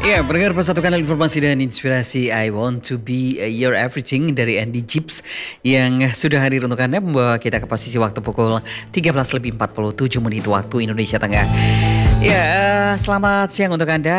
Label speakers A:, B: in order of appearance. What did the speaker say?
A: Ya, pendengar persatu kanal informasi dan inspirasi I Want to Be Your Everything dari Andy Gibbs yang sudah hadir untuk Anda membawa kita ke posisi waktu pukul 13 lebih 47 menit waktu Indonesia Tengah. Ya, selamat siang untuk Anda.